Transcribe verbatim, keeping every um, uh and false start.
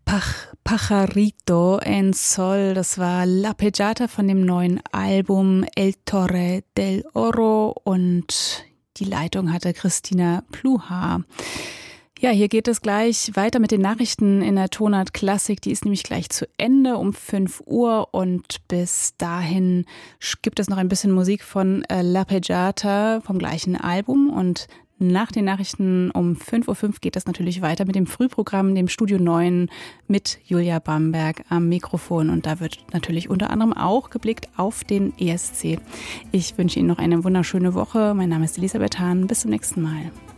Pach, Pajarito en Sol, das war L'Arpeggiata von dem neuen Album El Torre del Oro und die Leitung hatte Christina Pluhar. Ja, hier geht es gleich weiter mit den Nachrichten in der Tonart Klassik. Die ist nämlich gleich zu Ende um fünf Uhr und bis dahin gibt es noch ein bisschen Musik von äh, L'Arpeggiata vom gleichen Album und nach den Nachrichten um fünf Uhr fünf geht es natürlich weiter mit dem Frühprogramm, dem Studio neun mit Julia Bamberg am Mikrofon. Und da wird natürlich unter anderem auch geblickt auf den E S C. Ich wünsche Ihnen noch eine wunderschöne Woche. Mein Name ist Elisabeth Hahn. Bis zum nächsten Mal.